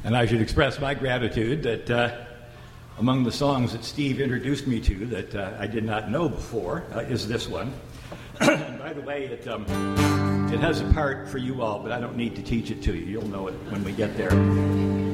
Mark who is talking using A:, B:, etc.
A: And I should express my gratitude that among the songs that Steve introduced me to that I did not know before is this one. And by the way, it has a part for you all, but I don't need to teach it to you. You'll know it when we get there.